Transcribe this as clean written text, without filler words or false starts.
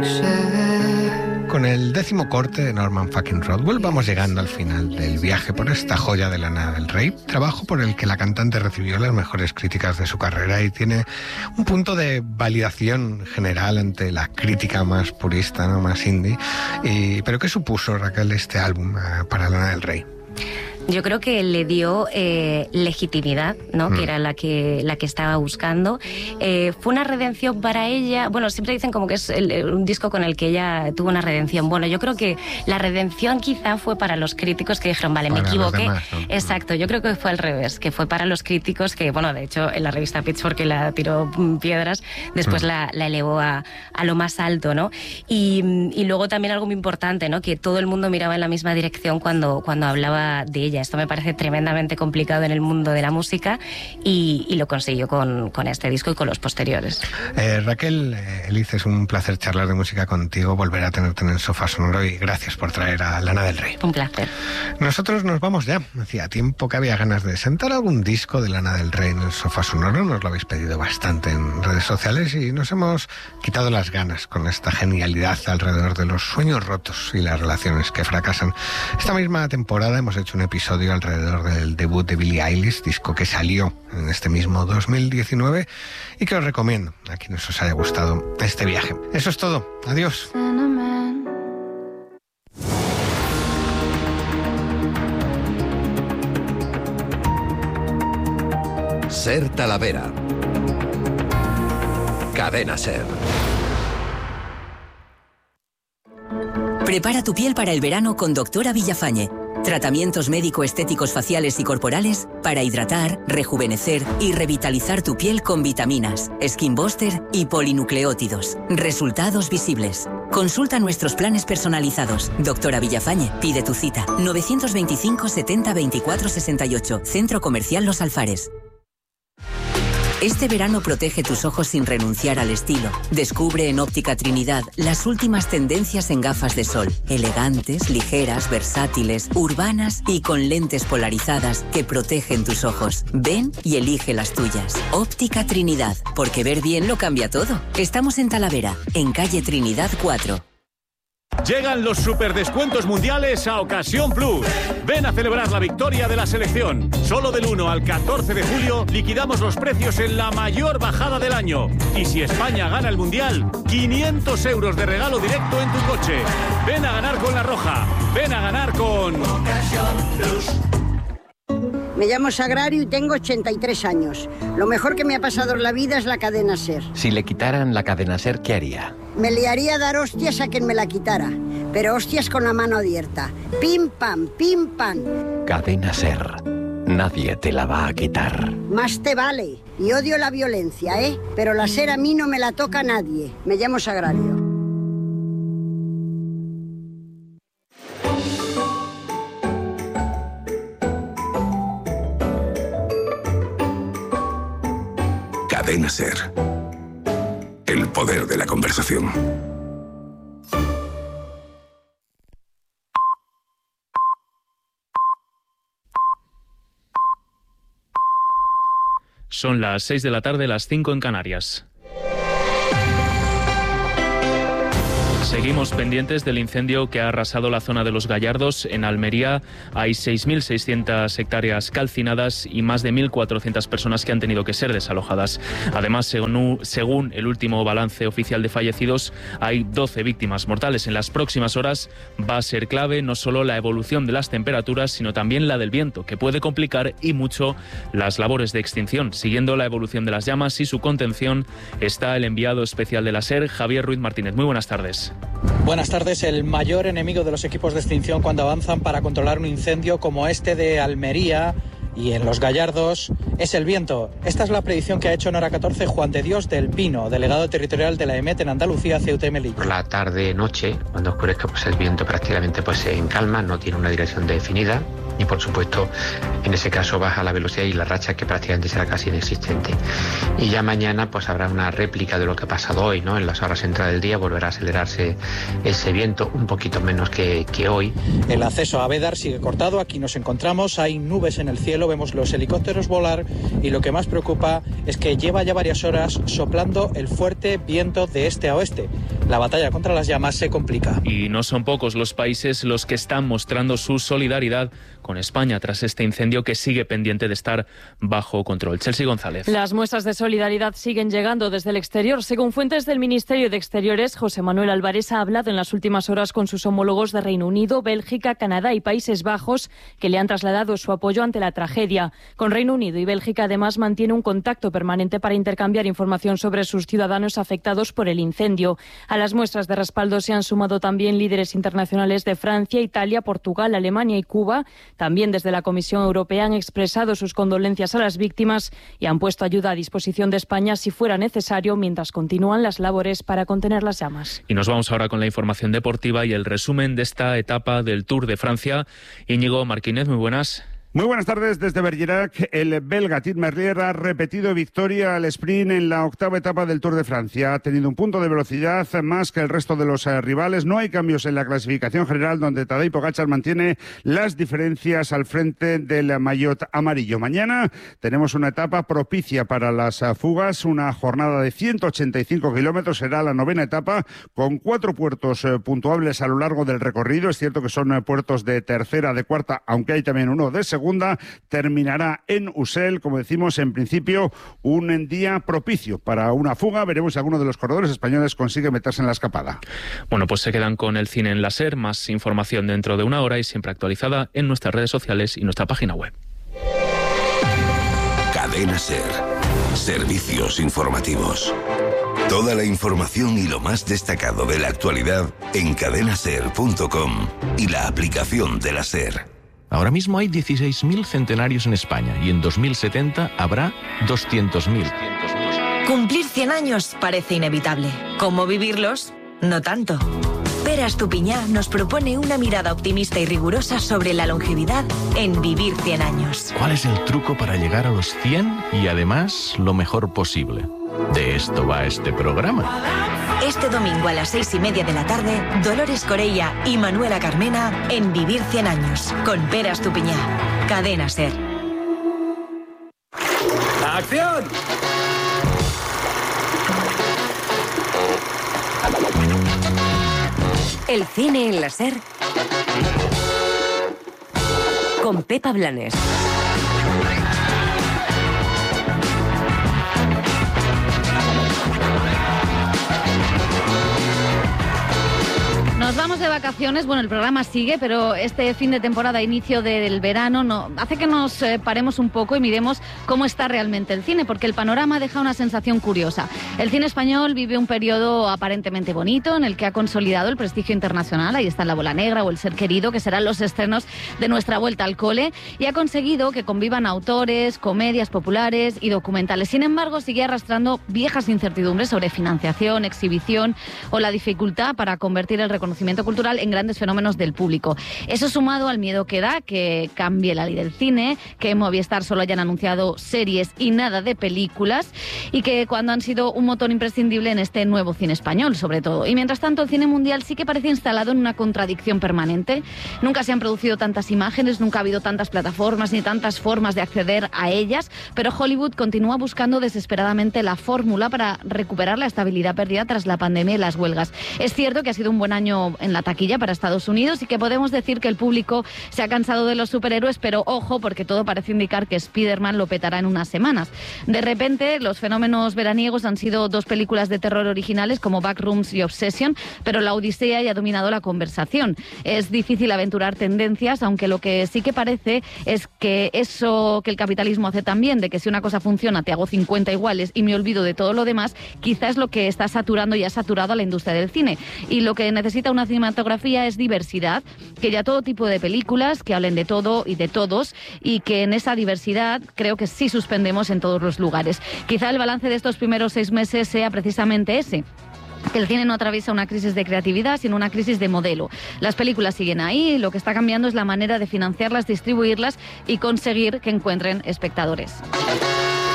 Con el 10º corte de Norman fucking Rockwell vamos llegando al final del viaje por esta joya de Lana del Rey, trabajo por el que la cantante recibió las mejores críticas de su carrera y tiene un punto de validación general ante la crítica más purista, ¿no?, más indie. ¿Pero qué supuso, Raquel, este álbum para Lana del Rey? Yo creo que le dio legitimidad, ¿no? Que era la que estaba buscando. Fue una redención para ella. Bueno, siempre dicen como que es un disco con el que ella tuvo una redención. Bueno, yo creo que la redención quizá fue para los críticos que dijeron, vale, me equivoqué. Demás, ¿no? Exacto, yo creo que fue al revés, que fue para los críticos que, bueno, de hecho, en la revista Pitchfork que la tiró piedras, después la elevó a lo más alto, ¿no? Y luego también algo muy importante, ¿no? Que todo el mundo miraba en la misma dirección cuando hablaba de ella. Esto me parece tremendamente complicado en el mundo de la música y lo consiguió con este disco y con los posteriores. Raquel, Eliz, es un placer charlar de música contigo, volver a tenerte en el Sofá Sonoro y gracias por traer a Lana del Rey. Un placer. Nosotros nos vamos ya. Hacía tiempo que había ganas de sentar algún disco de Lana del Rey en el Sofá Sonoro. Nos lo habéis pedido bastante en redes sociales y nos hemos quitado las ganas con esta genialidad alrededor de los sueños rotos y las relaciones que fracasan. Esta misma temporada hemos hecho un episodio alrededor del debut de Billie Eilish, disco que salió en este mismo 2019 y que os recomiendo a quienes os haya gustado este viaje. Eso es todo. Adiós. Ser Talavera. Cadena Ser. Prepara tu piel para el verano con Doctora Villafañe. Tratamientos médico-estéticos faciales y corporales para hidratar, rejuvenecer y revitalizar tu piel con vitaminas, skin booster y polinucleótidos. Resultados visibles. Consulta nuestros planes personalizados. Doctora Villafañe, pide tu cita. 925 70 24 68. Centro Comercial Los Alfares. Este verano protege tus ojos sin renunciar al estilo. Descubre en Óptica Trinidad las últimas tendencias en gafas de sol. Elegantes, ligeras, versátiles, urbanas y con lentes polarizadas que protegen tus ojos. Ven y elige las tuyas. Óptica Trinidad, porque ver bien lo cambia todo. Estamos en Talavera, en calle Trinidad 4. Llegan los superdescuentos mundiales a Ocasión Plus. Ven a celebrar la victoria de la selección. Solo del 1 al 14 de julio liquidamos los precios en la mayor bajada del año. Y si España gana el mundial, 500 euros de regalo directo en tu coche. Ven a ganar con La Roja. Ven a ganar con Ocasión Plus. Me llamo Sagrario y tengo 83 años. Lo mejor que me ha pasado en la vida es la cadena SER. Si le quitaran la cadena SER, ¿qué haría? Me liaría a dar hostias a quien me la quitara. Pero hostias con la mano abierta. Pim, pam, pim, pam. Cadena SER. Nadie te la va a quitar. Más te vale. Y odio la violencia, ¿eh? Pero la SER a mí no me la toca nadie. Me llamo Sagrario. Cadena Ser. El poder de la conversación. Son las 6 de la tarde, las 5 en Canarias. Seguimos pendientes del incendio que ha arrasado la zona de Los Gallardos. En Almería hay 6.600 hectáreas calcinadas y más de 1.400 personas que han tenido que ser desalojadas. Además, según el último balance oficial de fallecidos, hay 12 víctimas mortales. En las próximas horas va a ser clave no solo la evolución de las temperaturas, sino también la del viento, que puede complicar y mucho las labores de extinción. Siguiendo la evolución de las llamas y su contención está el enviado especial de la SER, Javier Ruiz Martínez. Muy buenas tardes. Buenas tardes. El mayor enemigo de los equipos de extinción cuando avanzan para controlar un incendio como este de Almería y en Los Gallardos es el viento. Esta es la predicción que ha hecho en hora 14 Juan de Dios del Pino, delegado territorial de la EMET en Andalucía, Ceuta y Melilla. Por la tarde-noche, cuando oscurezca, pues el viento prácticamente se encalma, no tiene una dirección definida y por supuesto en ese caso baja la velocidad y la racha, que prácticamente será casi inexistente. Y ya mañana pues habrá una réplica de lo que ha pasado hoy, ¿no? En las horas centrales del día volverá a acelerarse ese viento, un poquito menos que hoy. El acceso a Bédar sigue cortado, aquí nos encontramos, hay nubes en el cielo, vemos los helicópteros volar y lo que más preocupa es que lleva ya varias horas soplando el fuerte viento de este a oeste. La batalla contra las llamas se complica. Y no son pocos los países los que están mostrando su solidaridad con España tras este incendio que sigue pendiente de estar bajo control. Chelsea González. Las muestras de solidaridad siguen llegando desde el exterior. Según fuentes del Ministerio de Exteriores, José Manuel Álvarez ha hablado en las últimas horas con sus homólogos de Reino Unido, Bélgica, Canadá y Países Bajos, que le han trasladado su apoyo ante la tragedia. Con Reino Unido y Bélgica, además, mantiene un contacto permanente para intercambiar información sobre sus ciudadanos afectados por el incendio. A las muestras de respaldo se han sumado también líderes internacionales de Francia, Italia, Portugal, Alemania y Cuba. También desde la Comisión Europea han expresado sus condolencias a las víctimas y han puesto ayuda a disposición de España si fuera necesario, mientras continúan las labores para contener las llamas. Y nos vamos ahora con la información deportiva y el resumen de esta etapa del Tour de Francia. Íñigo Martínez, muy buenas. Muy buenas tardes desde Bergerac. El belga Tim Merlier ha repetido victoria al sprint en la octava etapa del Tour de Francia. Ha tenido un punto de velocidad más que el resto de los rivales. No hay cambios en la clasificación general, donde Tadej Pogačar mantiene las diferencias al frente del maillot amarillo. Mañana tenemos una etapa propicia para las fugas, una jornada de 185 kilómetros. Será la novena etapa con 4 puertos puntuables a lo largo del recorrido. Es cierto que son puertos de tercera, de cuarta, aunque hay también uno de segunda. Terminará en Ussel, como decimos, en principio un día propicio para una fuga. Veremos si alguno de los corredores españoles consigue meterse en la escapada. Bueno, pues se quedan con el cine en la SER. Más información dentro de una hora y siempre actualizada en nuestras redes sociales y nuestra página web. Cadena SER. Servicios informativos. Toda la información y lo más destacado de la actualidad en cadenaser.com y la aplicación de la SER. Ahora mismo hay 16.000 centenarios en España y en 2070 habrá 200.000. Cumplir 100 años parece inevitable. ¿Cómo vivirlos? No tanto. Pere Estupiñá nos propone una mirada optimista y rigurosa sobre la longevidad en Vivir 100 años. ¿Cuál es el truco para llegar a los 100 y además lo mejor posible? De esto va este programa. Este domingo a las 6:30 de la tarde, Dolores Corella y Manuela Carmena en Vivir 100 años, con Pere Estupiñá. Cadena SER. ¡Acción! El cine en la SER con Pepa Blanes. Nos vamos de vacaciones, bueno, el programa sigue, pero este fin de temporada, inicio del verano, hace que nos paremos un poco y miremos cómo está realmente el cine, porque el panorama deja una sensación curiosa. El cine español vive un periodo aparentemente bonito, en el que ha consolidado el prestigio internacional, ahí está La Bola Negra o El Ser Querido, que serán los estrenos de nuestra vuelta al cole, y ha conseguido que convivan autores, comedias populares y documentales. Sin embargo, sigue arrastrando viejas incertidumbres sobre financiación, exhibición o la dificultad para convertir el reconocimiento cultural en grandes fenómenos del público. Eso sumado al miedo que da que cambie la ley del cine, que en Movistar solo hayan anunciado series y nada de películas, y que cuando han sido un motor imprescindible en este nuevo cine español, sobre todo. Y mientras tanto, el cine mundial sí que parece instalado en una contradicción permanente. Nunca se han producido tantas imágenes, nunca ha habido tantas plataformas ni tantas formas de acceder a ellas, pero Hollywood continúa buscando desesperadamente la fórmula para recuperar la estabilidad perdida tras la pandemia y las huelgas. Es cierto que ha sido un buen año en la taquilla para Estados Unidos y que podemos decir que el público se ha cansado de los superhéroes, pero ojo, porque todo parece indicar que Spider-Man lo petará en unas semanas. De repente, los fenómenos veraniegos han sido 2 películas de terror originales como Backrooms y Obsession, pero La Odisea ya ha dominado la conversación. Es difícil aventurar tendencias, aunque lo que sí que parece es que eso que el capitalismo hace también, de que si una cosa funciona te hago 50 iguales y me olvido de todo lo demás, quizás es lo que está saturando y ha saturado a la industria del cine. Y lo que necesita una cinematografía es diversidad, que haya todo tipo de películas que hablen de todo y de todos, y que en esa diversidad creo que sí suspendemos en todos los lugares. Quizá el balance de estos primeros 6 meses sea precisamente ese. que el cine no atraviesa una crisis de creatividad, sino una crisis de modelo. Las películas siguen ahí, lo que está cambiando es la manera de financiarlas, distribuirlas y conseguir que encuentren espectadores.